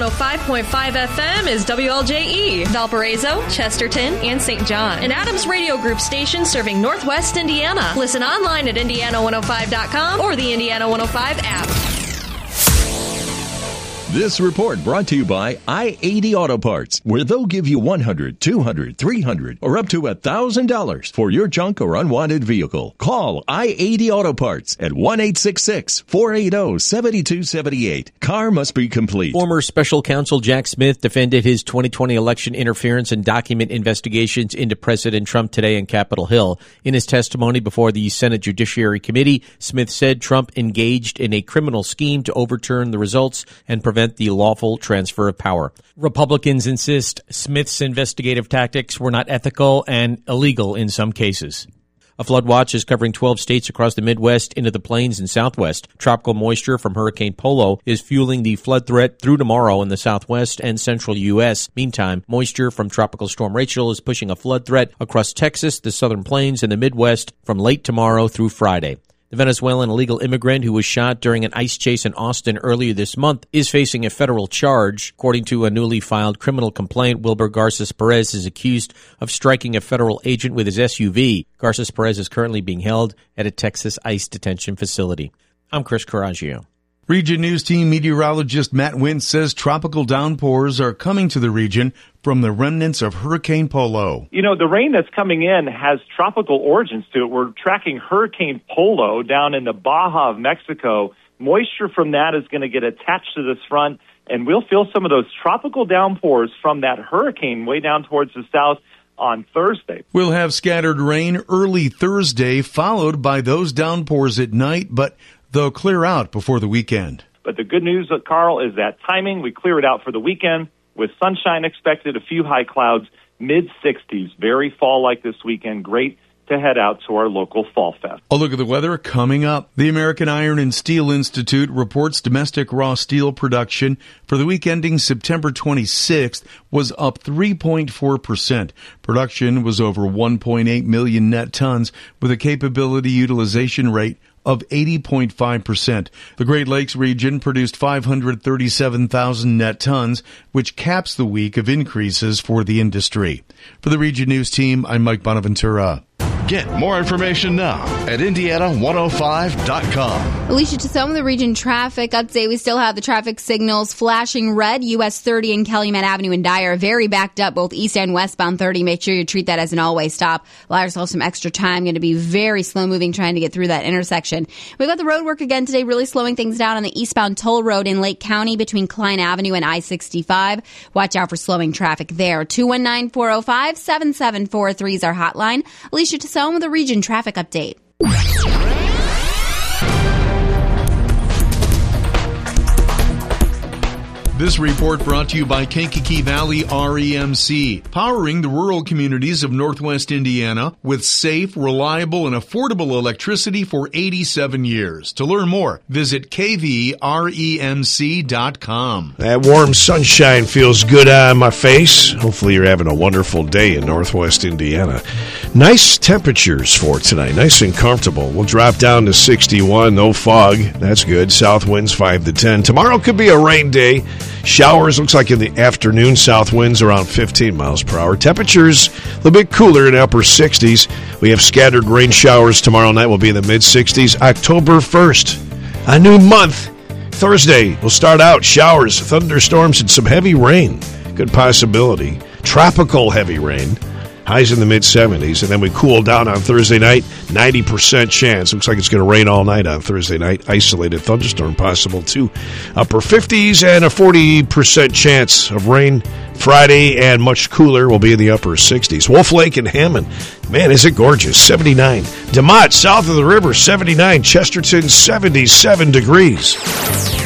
105.5 FM is WLJE, Valparaiso, Chesterton, and St. John. An Adams Radio Group station serving Northwest Indiana. Listen online at Indiana105.com or the Indiana 105 app. This report brought to you by I-80 Auto Parts, where they'll give you $100, $200, $300, or up to $1,000 for your junk or unwanted vehicle. Call I-80 Auto Parts at 1-866-480-7278. Car must be complete. Former special counsel Jack Smith defended his 2020 election interference and document investigations into President Trump today in Capitol Hill. In his testimony before the Senate Judiciary Committee, Smith said Trump engaged in a criminal scheme to overturn the results and prevent the lawful transfer of power. Republicans insist Smith's investigative tactics were not ethical and illegal in some cases. A flood watch is covering 12 states across the Midwest into the plains and Southwest. Tropical moisture from Hurricane Polo is fueling the flood threat through tomorrow in the Southwest and central U.S. Meantime, moisture from Tropical Storm Rachel is pushing a flood threat across Texas, the Southern Plains, and the Midwest from late tomorrow through Friday. The Venezuelan illegal immigrant who was shot during an ICE chase in Austin earlier this month is facing a federal charge. According to a newly filed criminal complaint, Wilber Garces Perez is accused of striking a federal agent with his SUV. Garces Perez is currently being held at a Texas ICE detention facility. I'm Chris Coraggio. Region News Team meteorologist Matt Wintz says tropical downpours are coming to the region from the remnants of Hurricane Polo. You know, the rain that's coming in has tropical origins to it. We're tracking Hurricane Polo down in the Baja of Mexico. Moisture from that is going to get attached to this front, and we'll feel some of those tropical downpours from that hurricane way down towards the south on Thursday. We'll have scattered rain early Thursday, followed by those downpours at night, but they'll clear out before the weekend. But the good news, Carl, is that timing. We clear it out for the weekend with sunshine expected, a few high clouds, mid-60s. Very fall-like this weekend. Great to head out to our local Fall Fest. A look at the weather coming up. The American Iron and Steel Institute reports domestic raw steel production for the week ending September 26th was up 3.4%. Production was over 1.8 million net tons with a capability utilization rate of 80.5%. The Great Lakes region produced 537,000 net tons, which caps the week of increases for the industry. For the Region News Team, I'm Mike Bonaventura. Get more information now at Indiana105.com. Alicia, to some of the region traffic update, we still have the traffic signals flashing red. US 30 and Calumet Avenue and Dyer very backed up, both east and westbound 30. Make sure you treat that as an all-way stop. Allow yourself some extra time. Going to be very slow-moving trying to get through that intersection. We've got the road work again today, really slowing things down on the eastbound toll road in Lake County between Klein Avenue and I-65. Watch out for slowing traffic there. 219-405-7743 is our hotline. Alicia, to some of the region traffic update. This report brought to you by Kankakee Valley REMC, powering the rural communities of Northwest Indiana with safe, reliable, and affordable electricity for 87 years. To learn more, visit kvremc.com. That warm sunshine feels good on my face. Hopefully you're having a wonderful day in Northwest Indiana. Nice temperatures for tonight, nice and comfortable. We'll drop down to 61, no fog. That's good. South winds 5 to 10. Tomorrow could be a rain day. Showers, looks like in the afternoon, south winds around 15 miles per hour. Temperatures a little bit cooler in the upper 60s. We have scattered rain showers tomorrow night. Will be in the mid-60s. October 1st, a new month. Thursday, we'll start out showers, thunderstorms, and some heavy rain. Good possibility. Tropical heavy rain. Highs in the mid-70s, and then we cool down on Thursday night, 90% chance. Looks like it's going to rain all night on Thursday night. Isolated thunderstorm possible, too. Upper 50s and a 40% chance of rain Friday, and much cooler will be in the upper 60s. Wolf Lake and Hammond, man, is it gorgeous, 79. DeMott, south of the river, 79. Chesterton, 77 degrees.